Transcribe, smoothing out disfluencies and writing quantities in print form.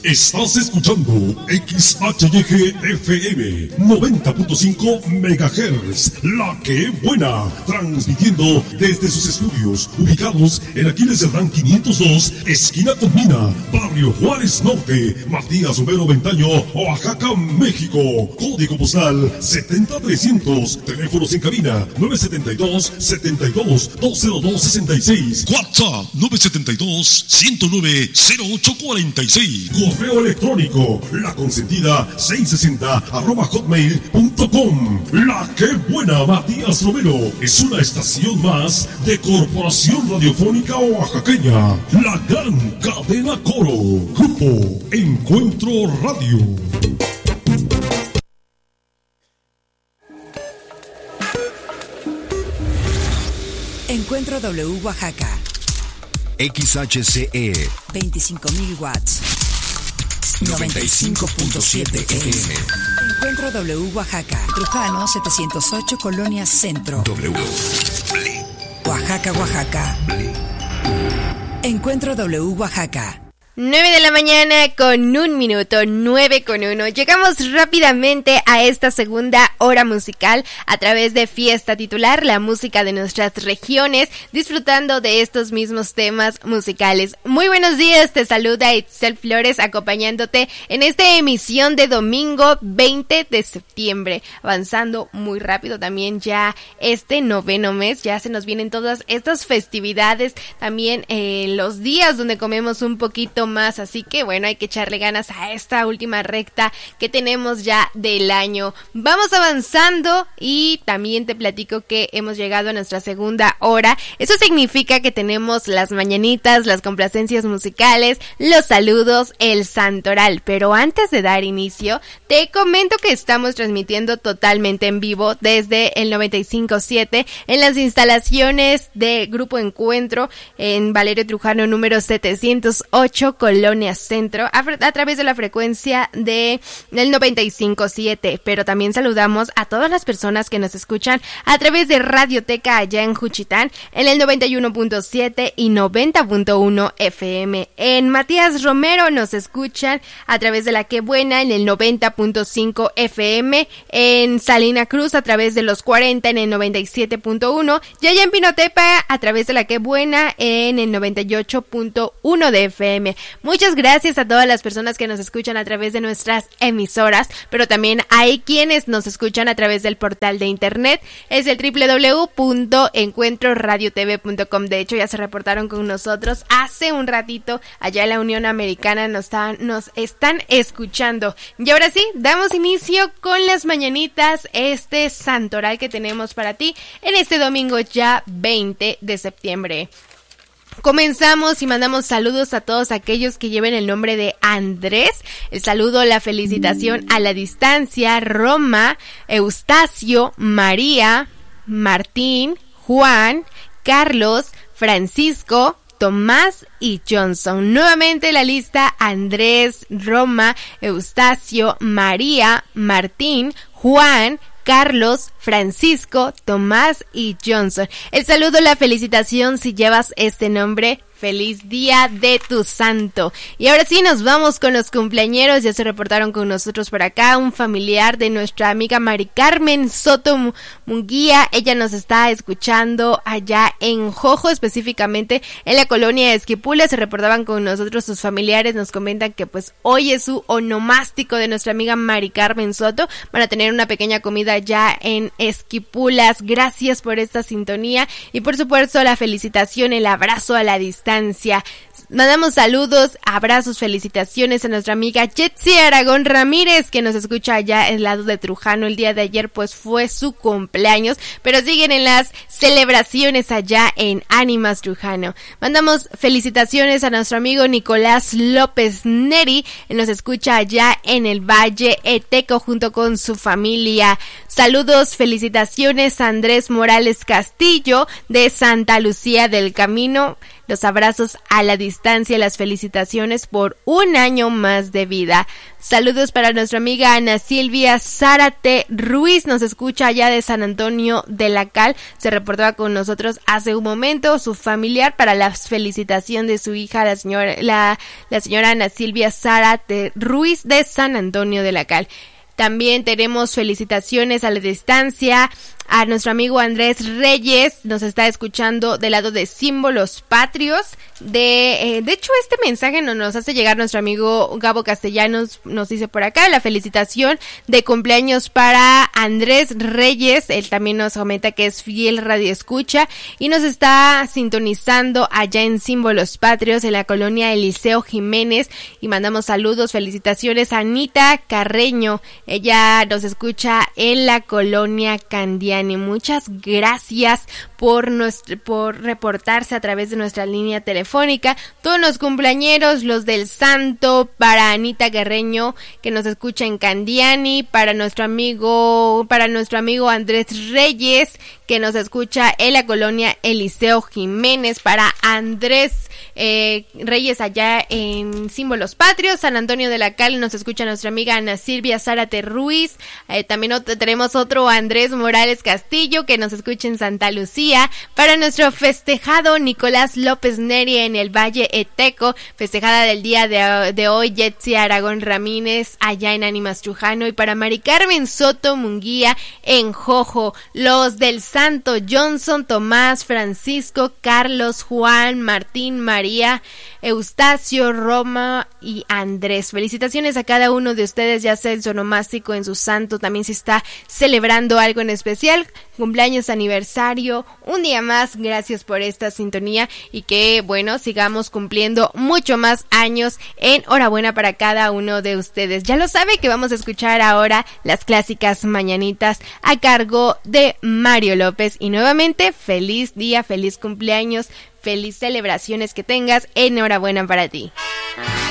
Estás escuchando XHYG-FM 90.5 MHz, La Que Buena, transmitiendo desde sus estudios ubicados en Aquiles Cerdán 502, esquina con Mina, Barrio Juárez Norte, Matías Romero Ventaño, Oaxaca, México. Código postal 70300, teléfonos en cabina 972-72-20266, WhatsApp 972-109-0846, correo electrónico laconsentida660@hotmail.com. La Que Buena, Matías Romero, es una estación más de Corporación Radiofónica Oaxaqueña, la gran cadena Coro, Grupo Encuentro Radio. Encuentro W Oaxaca. XHCE 25.000 watts. 95.7 FM. Encuentro W Oaxaca. Trujano 708, Colonia Centro. W. Oaxaca, Oaxaca. Encuentro W Oaxaca. 9 de la mañana con 1 minuto, 9 con 1. Llegamos rápidamente a esta segunda hora musical a través de Fiesta Titular, la música de nuestras regiones, disfrutando de estos mismos temas musicales. Muy buenos días, te saluda Itzel Flores acompañándote en esta emisión de domingo 20 de septiembre. Avanzando muy rápido también ya este noveno mes, ya se nos vienen todas estas festividades, también los días donde comemos un poquito más, así que bueno, hay que echarle ganas a esta última recta que tenemos ya del año. Vamos avanzando y también te platico que hemos llegado a nuestra segunda hora. Eso significa que tenemos las mañanitas, las complacencias musicales, los saludos, el santoral, pero antes de dar inicio, te comento que estamos transmitiendo totalmente en vivo desde el 95.7 en las instalaciones de Grupo Encuentro en Valerio Trujano número 708, Colonia Centro, a través de la frecuencia del 95.7, pero también saludamos a todas las personas que nos escuchan a través de Radioteca allá en Juchitán, en el 91.7 y 90.1 FM. En Matías Romero nos escuchan a través de La Que Buena en el 90.5 FM, en Salina Cruz a través de los 40 en el 97.1 y allá en Pinotepa a través de La Que Buena en el 98.1 de FM. Muchas gracias a todas las personas que nos escuchan a través de nuestras emisoras, pero también hay quienes nos escuchan a través del portal de internet, es el www.encuentroradiotv.com. De hecho, ya se reportaron con nosotros hace un ratito allá en la Unión Americana, nos están escuchando. Y ahora sí, damos inicio con las mañanitas, este santoral que tenemos para ti en este domingo ya 20 de septiembre. Comenzamos y mandamos saludos a todos aquellos que lleven el nombre de Andrés. El saludo, la felicitación a la distancia: Roma, Eustacio, María, Martín, Juan, Carlos, Francisco, Tomás y Johnson. Nuevamente la lista: Andrés, Roma, Eustacio, María, Martín, Juan, Carlos, Francisco, Tomás y Johnson. El saludo, la felicitación si llevas este nombre. Feliz día de tu santo. Y ahora sí nos vamos con los cumpleañeros. Ya se reportaron con nosotros por acá un familiar de nuestra amiga Mari Carmen Soto Munguía. Ella nos está escuchando allá en Jojo, específicamente en la colonia de Esquipula. Se reportaban con nosotros sus familiares. Nos comentan que pues hoy es su onomástico de nuestra amiga Mari Carmen Soto. Van a tener una pequeña comida ya en Esquipulas. Gracias por esta sintonía y por supuesto la felicitación, el abrazo a la distancia. Mandamos saludos, abrazos, felicitaciones a nuestra amiga Jetsi Aragón Ramírez, que nos escucha allá en el lado de Trujano. El día de ayer pues fue su cumpleaños, pero siguen en las celebraciones allá en Ánimas Trujano. Mandamos felicitaciones a nuestro amigo Nicolás López Neri, nos escucha allá en el Valle Eteco junto con su familia. Saludos, felicitaciones a Andrés Morales Castillo de Santa Lucía del Camino. los abrazos a la distancia, las felicitaciones por un año más de vida. Saludos para nuestra amiga Ana Silvia Zárate Ruiz, nos escucha allá de San Antonio de la Cal, se reportaba con nosotros hace un momento, su familiar, para la felicitación de su hija, la señora Ana Silvia Zárate Ruiz de San Antonio de la Cal. También tenemos felicitaciones a la distancia a nuestro amigo Andrés Reyes, nos está escuchando del lado de Símbolos Patrios. De hecho, este mensaje nos hace llegar nuestro amigo Gabo Castellanos, nos dice por acá, la felicitación de cumpleaños para Andrés Reyes, él también nos comenta que es fiel radioescucha y nos está sintonizando allá en Símbolos Patrios, en la colonia Eliseo Jiménez, y mandamos saludos, felicitaciones a Anita Carreño, ella nos escucha en la colonia Candiani. Muchas gracias por reportarse a través de nuestra línea telefónica. Todos los cumpleañeros, los del santo, para Anita Guerreño, que nos escucha en Candiani, para nuestro amigo Andrés Reyes, que nos escucha en la colonia Eliseo Jiménez, para Andrés Reyes allá en Símbolos Patrios, San Antonio de la Cal, nos escucha nuestra amiga Ana Silvia Zárate Ruiz, también tenemos otro Andrés Morales Castillo que nos escucha en Santa Lucía, para nuestro festejado Nicolás López Neri en el Valle Eteco, festejada del día de hoy Jetsi Aragón Ramírez allá en Ánimas Trujano, y para Mari Carmen Soto Munguía en Jojo, los del Santo Johnson, Tomás, Francisco, Carlos, Juan, Martín, María, Eustacio, Roma y Andrés. Felicitaciones a cada uno de ustedes, ya sea en su onomástico, en su santo, también se está celebrando algo en especial, cumpleaños, aniversario, un día más. Gracias por esta sintonía y que, bueno, sigamos cumpliendo mucho más años. Enhorabuena para cada uno de ustedes. Ya lo sabe que vamos a escuchar ahora las clásicas mañanitas a cargo de Mario López, y nuevamente feliz día, feliz cumpleaños, feliz celebraciones que tengas, enhorabuena para ti.